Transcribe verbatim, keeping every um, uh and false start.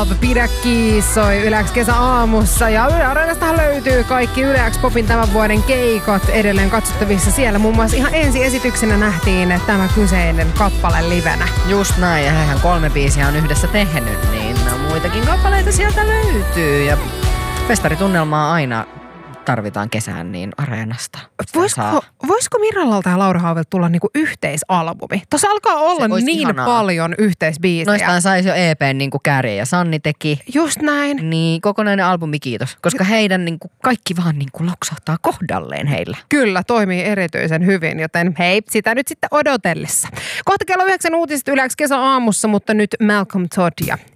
Love, Pidä kiinni soi Yle X kesäaamussa. Ja Yle Areenastahan löytyy kaikki Yle X Popin tämän vuoden keikat edelleen katsottavissa. Siellä muun muassa ihan ensiesityksenä nähtiin tämä kyseinen kappale livenä. Just näin, ja hän kolme biisiä on yhdessä tehnyt, niin muitakin kappaleita sieltä löytyy. Ja festaritunnelmaa aina tarvitaan kesään, niin Areenasta. Voisiko, voisiko Miralalta ja Laura Haavelta tulla niinku yhteisalbumi? Tuossa alkaa olla niin ihanaa. Paljon yhteisbiisejä. Noistaan saisi jo E P:n niinku Kääriä ja Sanni teki. Just näin. Niin kokonainen albumi, kiitos. Koska heidän niinku kaikki vaan niinku loksahtaa kohdalleen heillä. Kyllä, toimii erityisen hyvin, joten hei, sitä nyt sitten odotellessa. Kohta kello yhdeksän uutiset Yle X kesäaamussa, mutta nyt Malcolm Todd ja